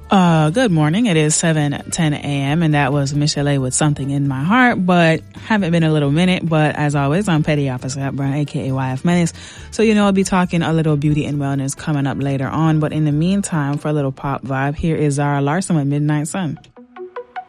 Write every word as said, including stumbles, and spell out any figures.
Uh, good morning. It is seven ten a.m. and that was Michelle A with Something in My Heart, but haven't been a little minute. But as always, I'm Petty Officer Scott Brown, aka Y F Menace. So you know I'll be talking a little beauty and wellness coming up later on. But in the meantime, for a little pop vibe, here is Zara Larsson with Midnight Sun.